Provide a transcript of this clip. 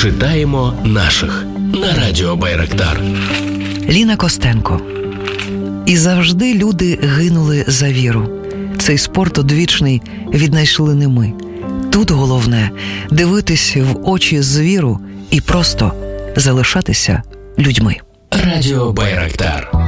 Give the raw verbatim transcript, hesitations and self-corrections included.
Читаємо наших на радіо Байрактар. Ліна Костенко. І завжди люди гинули за віру. Цей спорт одвічний віднайшли не ми. Тут головне – дивитись в очі звіру і просто залишатися людьми. Радіо Байрактар.